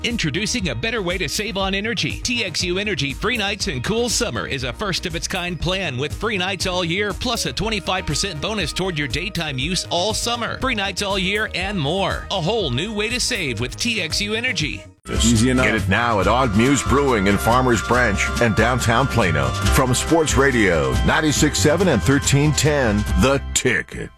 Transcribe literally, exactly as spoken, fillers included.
Introducing a better way to save on energy. T X U Energy Free Nights and Cool Summer is a first-of-its-kind plan with free nights all year, plus a twenty-five percent bonus toward your daytime use all summer. Free nights all year and more. A whole new way to save with T X U Energy. Easy enough. Get it now at Odd Muse Brewing in Farmers Branch and downtown Plano. From Sports Radio, ninety-six point seven and thirteen ten, The Ticket.